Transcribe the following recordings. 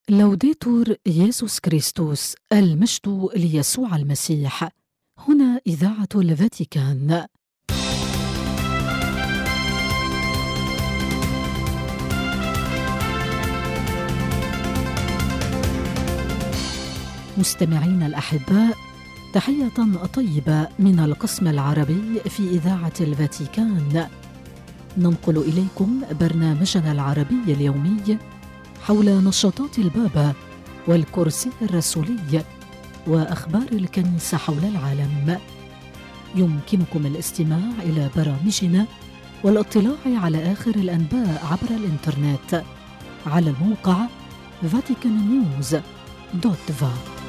لوديتور يسوع كريستوس، المجد ليسوع المسيح. هنا إذاعة الفاتيكان. مستمعين الأحباء، تحية طيبة من القسم العربي في إذاعة الفاتيكان. ننقل إليكم برنامجنا العربي اليومي حول نشاطات البابا والكرسي الرسولي وأخبار الكنيسة حول العالم. يمكنكم الاستماع إلى برامجنا والاطلاع على آخر الأنباء عبر الإنترنت على الموقع vaticannews.va.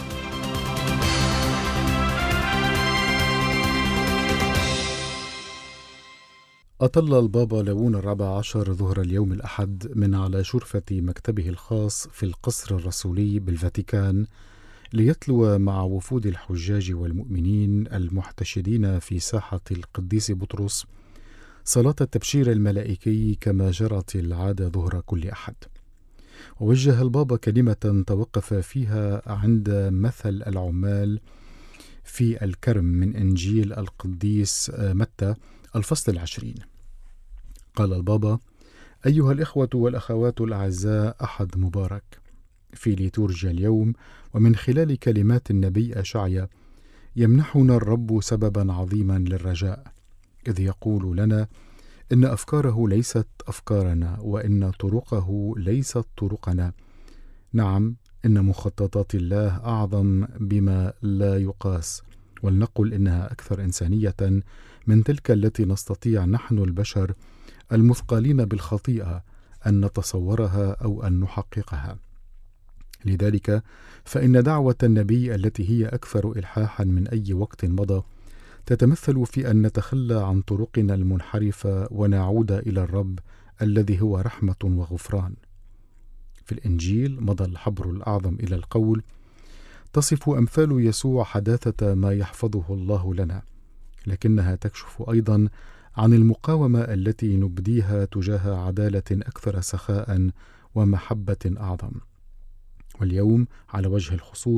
أطل البابا ليون ال14 ظهر اليوم الأحد من على شرفة مكتبه الخاص في القصر الرسولي بالفاتيكان ليتلو مع وفود الحجاج والمؤمنين المحتشدين في ساحة القديس بطرس صلاة التبشير الملائكي كما جرت العادة ظهر كل أحد. ووجه البابا كلمة توقف فيها عند مثل العمال في الكرم من إنجيل القديس متى الفصل 20. قال البابا: أيها الإخوة والأخوات الأعزاء، أحد مبارك. في ليتورجيا اليوم ومن خلال كلمات النبي أشعيا يمنحنا الرب سببا عظيما للرجاء، إذ يقول لنا إن أفكاره ليست أفكارنا وإن طرقه ليست طرقنا. نعم، إن مخططات الله أعظم بما لا يقاس، ولنقل إنها أكثر إنسانية من تلك التي نستطيع نحن البشر المثقلين بالخطيئة أن نتصورها أو أن نحققها. لذلك فإن دعوة النبي التي هي أكثر إلحاحا من أي وقت مضى تتمثل في أن نتخلى عن طرقنا المنحرفة ونعود إلى الرب الذي هو رحمة وغفران. في الإنجيل مضى الحبر الأعظم إلى القول: تصف أمثال يسوع حداثة ما يحفظه الله لنا، لكنها تكشف أيضا عن المقاومة التي نبديها تجاه عدالة أكثر سخاء ومحبة أعظم. واليوم على وجه الخصوص